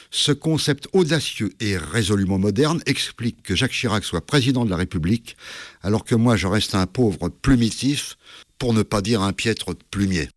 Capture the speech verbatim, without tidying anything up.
Ce concept audacieux et résolument moderne explique que Jacques Chirac soit président de la République, alors que moi je reste un pauvre plumitif, pour ne pas dire un piètre plumier.